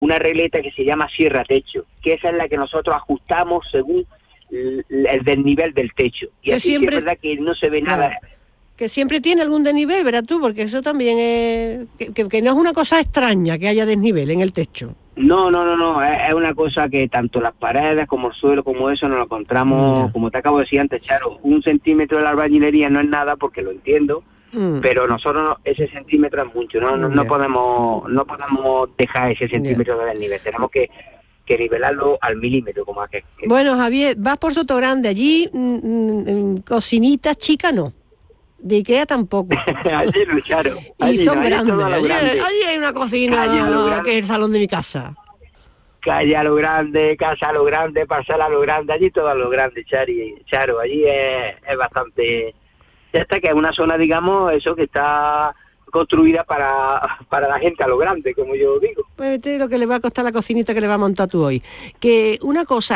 una regleta que se llama sierra techo, que esa es la que nosotros ajustamos según el desnivel del techo. Y que así siempre, sí es verdad que no se ve nada. Que siempre tiene algún desnivel, verás tú, porque eso también es... Que no es una cosa extraña que haya desnivel en el techo. No, es una cosa que tanto las paredes como el suelo como eso nos lo encontramos, como te acabo de decir antes, Charo, 1 centímetro de la albañilería no es nada, porque lo entiendo, pero nosotros ese centímetro es mucho, no podemos dejar ese centímetro de desnivel, tenemos que nivelarlo al milímetro, como aquel. Bueno, Javier, vas por Sotogrande, allí cocinitas chicas no, de Ikea tampoco. Allí no, Charo. Y son grandes, allí hay una cocina que es el salón de mi casa. Calle a lo grande, casa a lo grande, parcela a lo grande, allí todo a lo grande, Charo, allí es bastante... Ya está, que es una zona, digamos, eso que está construida para la gente a lo grande, como yo digo. Pues vete lo que le va a costar la cocinita que le va a montar tú hoy. Que una cosa,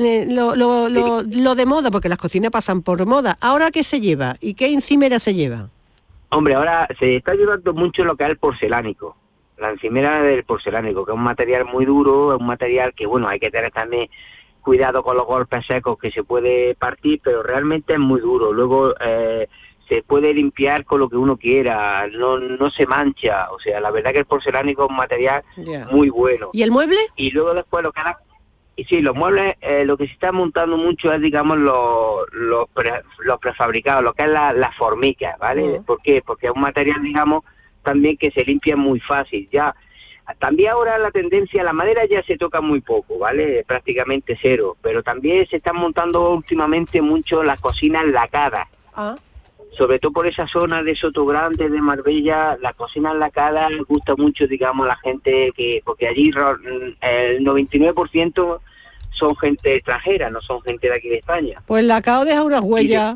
lo de moda, porque las cocinas pasan por moda, ¿ahora qué se lleva? ¿Y qué encimera se lleva? Hombre, ahora se está llevando mucho lo que es el porcelánico. La encimera del porcelánico, que es un material muy duro, es un material que, bueno, hay que tener también cuidado con los golpes secos, que se puede partir, pero realmente es muy duro. Luego se puede limpiar con lo que uno quiera, no se mancha. O sea, la verdad que el porcelánico es un material muy bueno. ¿Y el mueble? Y luego después lo que hará... Y sí, los muebles, lo que se está montando mucho es, digamos, los prefabricados, lo que es la formica, ¿vale? ¿Por qué? Porque es un material, digamos, también que se limpia muy fácil. Ya también ahora la tendencia, la madera ya se toca muy poco, ¿vale? Prácticamente cero, pero también se están montando últimamente mucho las cocinas lacadas. Sobre todo por esa zona de Sotogrande, de Marbella, las cocinas lacadas les gusta mucho, digamos, a la gente porque allí el 99% son gente extranjera, no son gente de aquí de España. Pues lacado deja unas huellas.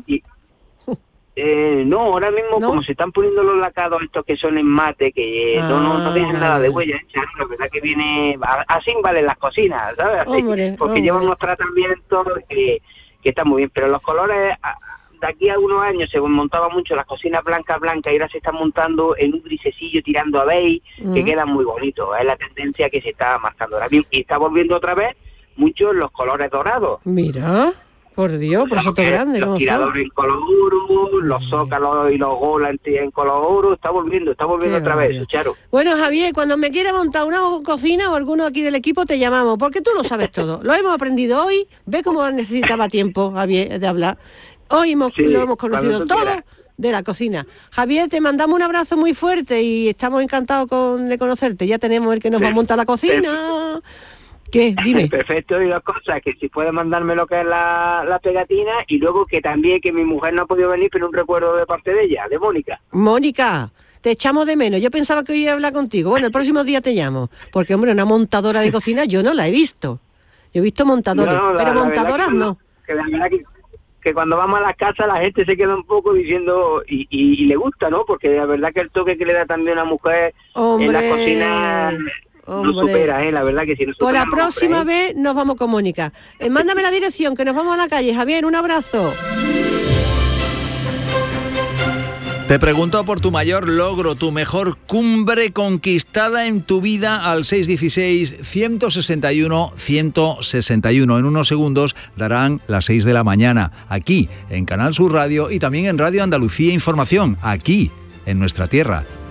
No, ahora mismo como se están poniendo los lacados estos que son en mate, que no dejan nada de huella, la verdad que viene, así valen las cocinas, ¿sabes? Porque llevan unos tratamientos que están muy bien, pero los colores, de aquí a unos años se montaban mucho las cocinas blancas y ahora se están montando en un grisecillo tirando a beige, que quedan muy bonitos, es la tendencia que se está marcando ahora mismo, y está volviendo otra vez mucho los colores dorados. Mira... Por Dios, por Sotogrande, los tiradores en color oro, los zócalos y los golas en color oro, está volviendo otra vez, Charo. Bueno, Javier, cuando me quiera montar una cocina o alguno aquí del equipo te llamamos, porque tú lo sabes todo. Lo hemos aprendido hoy, ve cómo necesitaba tiempo, Javier, de hablar. Hoy lo hemos conocido todo de la cocina. Javier, te mandamos un abrazo muy fuerte y estamos encantados de conocerte. Ya tenemos el que nos va a montar la cocina. ¿Qué? Dime. Perfecto, y dos cosas, que si puedes mandarme lo que es la pegatina, y luego que también que mi mujer no ha podido venir, pero un recuerdo de parte de ella, de Mónica. Mónica, te echamos de menos. Yo pensaba que hoy iba a hablar contigo. Bueno, el próximo día te llamo, porque hombre, una montadora de cocina yo no la he visto. Yo he visto montadores, pero montadoras no. Que la verdad que cuando vamos a las casas la gente se queda un poco diciendo, y le gusta, ¿no? Porque la verdad que el toque que le da también a una mujer en la cocina... No supera, la verdad que si no supera. Por la próxima vez nos vamos con Mónica. Mándame la dirección, que nos vamos a la calle. Javier, un abrazo. Te pregunto por tu mayor logro, tu mejor cumbre conquistada en tu vida al 616-161-161. En unos segundos darán las 6 de la mañana, aquí en Canal Sur Radio y también en Radio Andalucía Información, aquí en nuestra tierra.